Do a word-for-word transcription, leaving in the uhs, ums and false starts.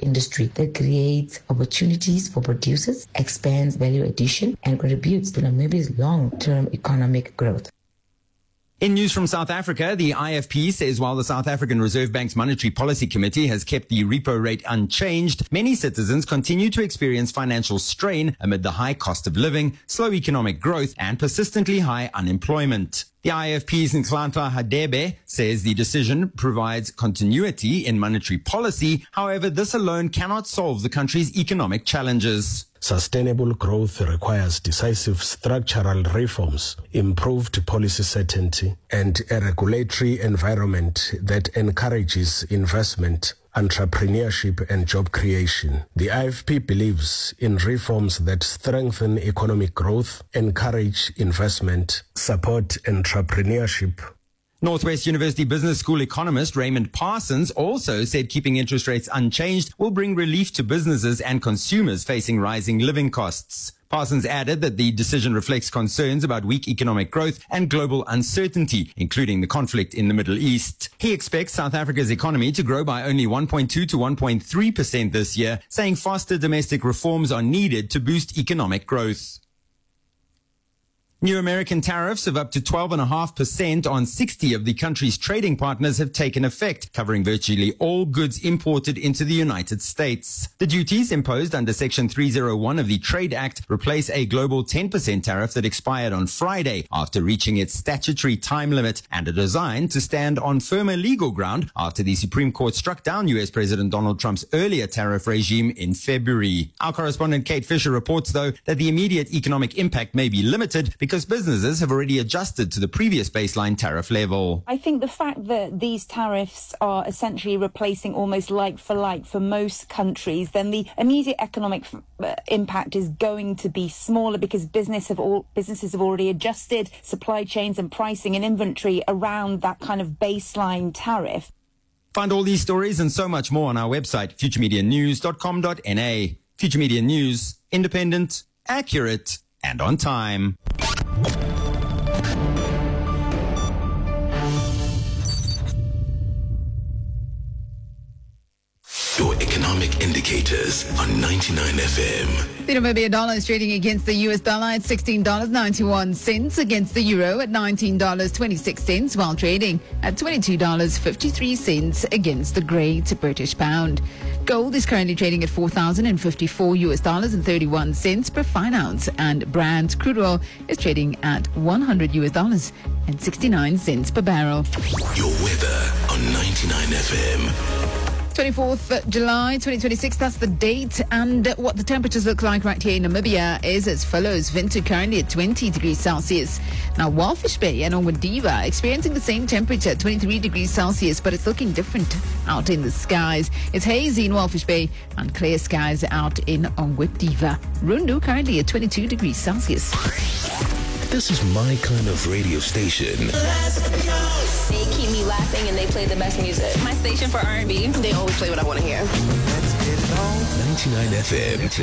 industry that creates opportunities for producers, expands value addition, and contributes to Namibia's long-term economic growth. In news from South Africa, the I F P says while the South African Reserve Bank's Monetary Policy Committee has kept the repo rate unchanged, many citizens continue to experience financial strain amid the high cost of living, slow economic growth, and persistently high unemployment. The I F P's Nhlanhla Hadebe says the decision provides continuity in monetary policy. However, this alone cannot solve the country's economic challenges. Sustainable growth requires decisive structural reforms, improved policy certainty, and a regulatory environment that encourages investment, entrepreneurship, and job creation. The I F P believes in reforms that strengthen economic growth, encourage investment, support entrepreneurship. Northwest University Business School economist Raymond Parsons also said keeping interest rates unchanged will bring relief to businesses and consumers facing rising living costs. Parsons added that the decision reflects concerns about weak economic growth and global uncertainty, including the conflict in the Middle East. He expects South Africa's economy to grow by only one point two to one point three percent this year, saying faster domestic reforms are needed to boost economic growth. New American tariffs of up to twelve point five percent on sixty of the country's trading partners have taken effect, covering virtually all goods imported into the United States. The duties imposed under Section three oh one of the Trade Act replace a global ten percent tariff that expired on Friday after reaching its statutory time limit, and are designed to stand on firmer legal ground after the Supreme Court struck down U S President Donald Trump's earlier tariff regime in February. Our correspondent Kate Fisher reports, though, that the immediate economic impact may be limited because businesses have already adjusted to the previous baseline tariff level. I think the fact that these tariffs are essentially replacing almost like for like for most countries, then the immediate economic f- impact is going to be smaller because business have all, businesses have already adjusted supply chains and pricing and inventory around that kind of baseline tariff. Find all these stories and so much more on our website, future media news dot com dot n a. Future Media News, independent, accurate, and on time. Your economic indicators on ninety-nine F M. The Namibian dollar is trading against the U S dollar at sixteen dollars and ninety-one cents, against the euro at nineteen dollars and twenty-six cents, while trading at twenty-two dollars and fifty-three cents against the Great British Pound. Gold is currently trading at four thousand fifty-four U S dollars and thirty-one cents per fine ounce, and Brent crude oil is trading at one hundred U S dollars and sixty-nine cents per barrel. Your weather on ninety-nine F M. twenty-fourth July twenty twenty-six, that's the date. And what the temperatures look like right here in Namibia is as follows. Vintu currently at twenty degrees Celsius. Now, Walfish Bay and Ongwediva experiencing the same temperature at twenty-three degrees Celsius, but it's looking different out in the skies. It's hazy in Walfish Bay and clear skies out in Ongwediva. Rundu currently at twenty-two degrees Celsius. This is my kind of radio station. They keep me laughing and they play the best music. My station for R and B. They always play what I want to hear. ninety-nine F M.